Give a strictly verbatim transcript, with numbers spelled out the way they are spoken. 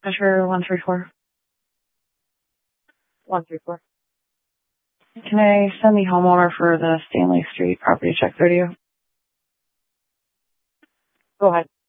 Measure one three four. One three four. Can I send the homeowner for the Stanley Street property check through to you? Go ahead.